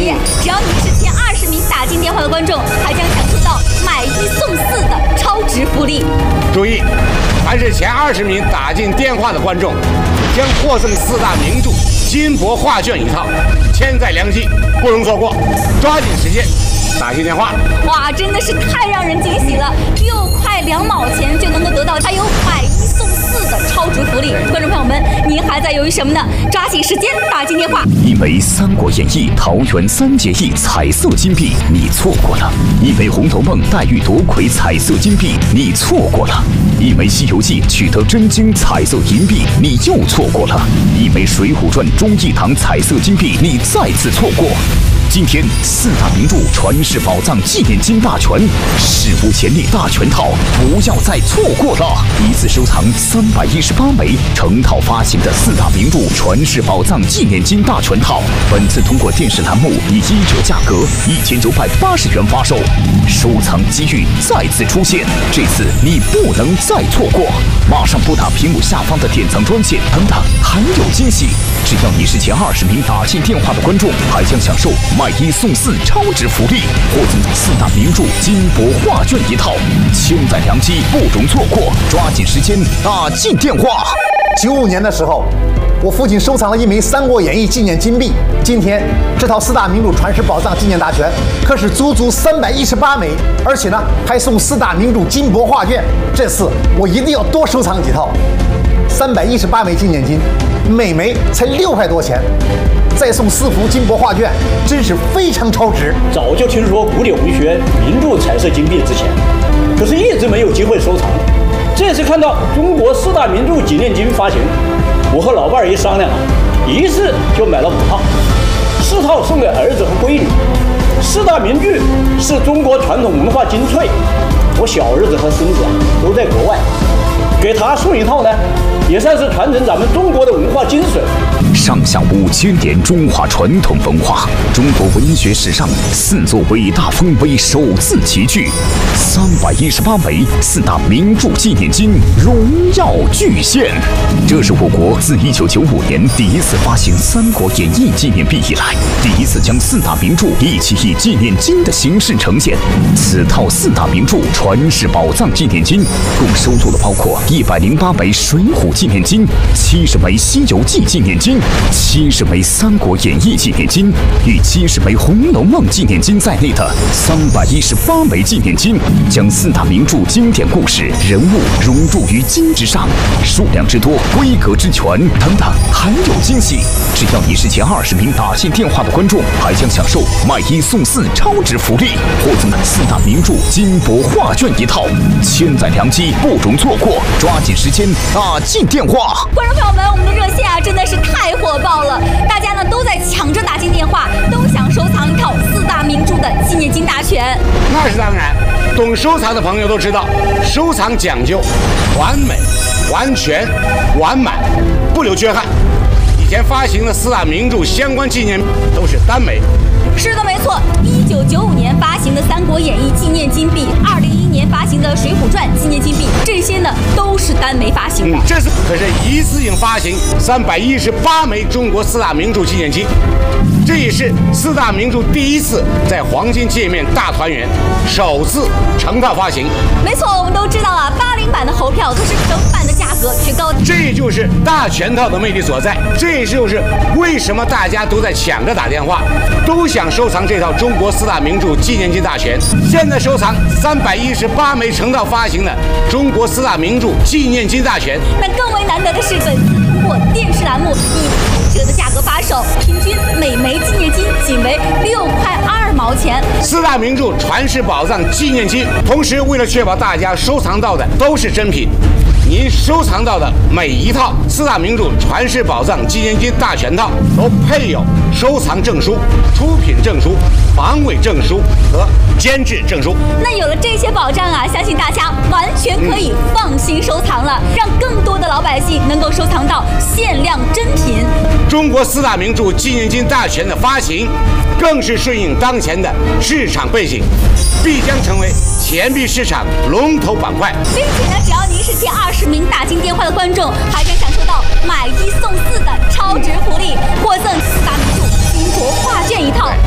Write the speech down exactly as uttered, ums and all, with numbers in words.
节，只要你是前二十名打进电话的观众，还将享受到买一送四的超值福利。 注意，凡是前二十名打进电话的观众，将获赠四大名著金箔画卷一套，千载良机，不容错过，抓紧时间打进电话。 哇，真的是太让人惊喜了！六块两毛钱就能够得到还有买一送四的超值福利。观众朋友们，您还在犹豫什么呢？抓紧时间打进电话。 因为《三国演义》桃园三结义彩色金币你错过了；因为《红楼梦》黛玉夺魁彩色金币你错过了；因为《西游记》取得真金彩色银币你又错过了；因为《水浒传》忠义堂彩色金币你再次错过。今天四大名著传世宝藏纪念金大全史无前例大全套，不要再错过了！一次收藏三百一十八枚成套发行的四大名著传世宝藏纪念金大全套，本次通过电视栏目以一折价格一千九百八十元发售，收藏机遇再次出现，这次你不能再错过！马上拨打屏幕下方的典藏专线，等等还有惊喜！只要你是前二十名打进电话的观众，还将享受买一送四超值福利，获赠四大名著金箔画卷一套，千载良机，不容错过，抓紧时间打进电话。 九五年的时候，我父亲收藏了一枚《三国演义》纪念金币。今天这套四大名著传世宝藏纪念大全可是足足三百一十八枚，而且呢还送四大名著金箔画卷。这次我一定要多收藏几套。三百一十八枚纪念金，每枚才六块多钱，再送四幅金箔画卷，真是非常超值。 早就听说古典文学名著彩色金币值钱，可是一直没有机会收藏。这次看到中国四大名著纪念金发行，我和老伴儿一商量，一次就买了五套，四套送给儿子和闺女。四大名著是中国传统文化精粹，我小儿子和孙子啊都在国外，给他送一套呢，也算是传承咱们中国的文化精髓。 上下五千年中华传统文化，中国文学史上四座伟大丰碑首次齐聚，三百一十八枚四大名著纪念金荣耀巨献。这是我国自一九九五年第一次发行《三国演义》纪念币以来，第一次将四大名著一起以纪念金的形式呈现。此套四大名著传世宝藏纪念金，共收录了包括一百零八枚水浒纪念金、七十枚西游记纪念金、七十枚三国演义纪念金与七十枚红楼梦纪念金在内的三百一十八枚纪念金，将四大名著经典故事、人物融入于金之上，数量之多、规格之全等等，还有惊喜！只要你是前二十名打进电话的观众，还将享受买一送四超值福利，获赠四大名著金箔画卷一套，千载良机，不容错过，抓紧时间打进电话！ 观众朋友们，我们的热线啊真的是太火爆了，大家呢都在抢着打进电话，都想收藏一套四大名著的纪念金大全。 那是当然，懂收藏的朋友都知道，收藏讲究完美、完全、完满，不留缺憾。以前发行的四大名著相关纪念都是单枚。 是的，没错。一九九五年发行的《三国演义》纪念金币，二零一一年发行的《水浒传》纪念金币，这些呢都是单枚发行的。 嗯，这次可是一次性发行三百一十八枚中国四大名著纪念金，这也是四大名著第一次在黄金界面大团圆，首次成套发行。 没错，我们都知道啊，八零版的猴票都是整版的价格却高。 这就是大全套的魅力所在，这也就是为什么大家都在抢着打电话，都想收藏这套中国四大名著纪念金大全。现在收藏三百一十八枚成套发行的中国四大名著纪念金大全。 那更为难得的是，本次通过电视栏目以八折的价格发售，平均每枚纪念金仅为六块二毛钱。 四大名著传世宝藏纪念金，同时为了确保大家收藏到的都是真品，您收藏到的每一套四大名著传世宝藏纪念金大全套都配有收藏证书、出品证书、防伪证书和监制证书。 那有了这些保障啊，相信大家完全可以放心收藏了，嗯、让更多的老百姓能够收藏到限量真品。 中国四大名著纪念金大全的发行，更是顺应当前的市场背景，必将成为钱币市场龙头板块。 并且呢，只要您是前二十名打进电话的观众，还将享受到买一送四的超值福利，获赠四大名著金箔画卷一套。